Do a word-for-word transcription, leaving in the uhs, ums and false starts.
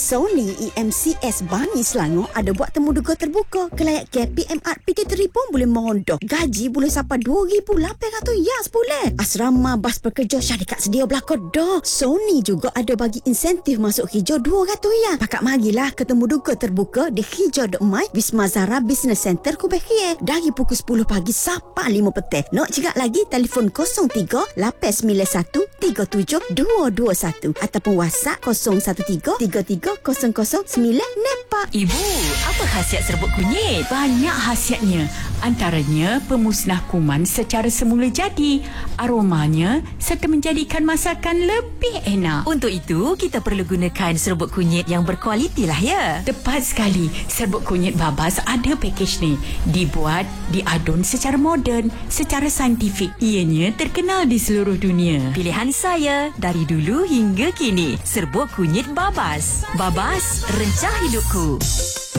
Sony E M C S Bangi Selangor ada buat temu duga terbuka. Kelayak ke P M R P T tiga pun boleh mondok. Gaji boleh sampai dua ribu lapan ratus yas boleh. Asrama bas pekerja syarikat sedia belakang dah. Sony juga ada bagi insentif masuk hijau dua ratus yas. Pakak marilah ketemu duga terbuka di Hijau Dok Mai Wisma Zara Business Center Kubeh dari pukul sepuluh pagi sampai lima petang. Nak cakap lagi telefon kosong tiga lapan sembilan satu tiga tujuh dua dua satu ataupun WhatsApp kosong satu tiga tiga tiga kosong kosong sembilan Nepa. Ibu, apa khasiat serbuk kunyit? Banyak khasiatnya. Antaranya pemusnah kuman secara semula jadi, aromanya serta menjadikan masakan lebih enak. Untuk itu, kita perlu gunakan serbuk kunyit yang berkualiti lah ya. Tepat sekali. Serbuk kunyit Babas ada pakej ni. Dibuat, diadun secara moden, secara saintifik. Ianya terkenal di seluruh dunia. Pilihan saya dari dulu hingga kini. Serbuk kunyit Babas. Babas, rencah hidupku.